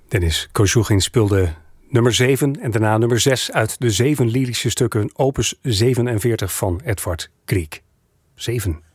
Dennis Kosjoegin speelde nummer 7 en daarna nummer 6 uit de 7 lyrische stukken opus 47 van Edvard Grieg. 7.